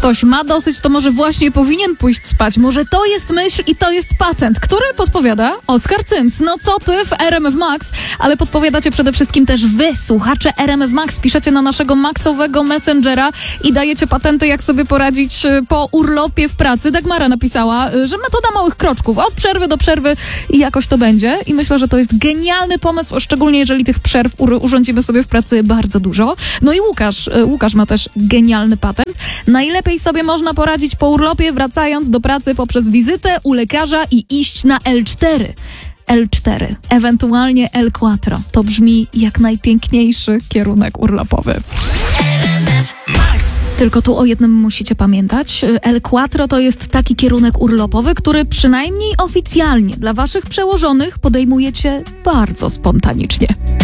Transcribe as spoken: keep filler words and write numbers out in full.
ktoś ma dosyć, to może właśnie powinien pójść spać. Może to jest myśl i to jest patent, który podpowiada Oskar Cyms. No co ty w R M F Max? Ale podpowiadacie przede wszystkim też wy, słuchacze R M F Max. Piszecie na naszego maxowego messengera i dajecie patenty, jak sobie poradzić po urlopie w pracy. Dagmara napisała, że metoda małych kroczków. Od przerwy do przerwy i jakoś to będzie. I myślę, że to jest genialny pomysł, szczególnie jeżeli tych przerw urządzimy sobie w pracy bardzo dużo. No i Łukasz, Łukasz ma też genialny patent. Najlepiej sobie można poradzić po urlopie, wracając do pracy poprzez wizytę u lekarza i iść na L cztery. L cztery, ewentualnie L cztery. To brzmi jak najpiękniejszy kierunek urlopowy. Tylko tu o jednym musicie pamiętać. L cztery to jest taki kierunek urlopowy, który przynajmniej oficjalnie dla waszych przełożonych podejmujecie bardzo spontanicznie.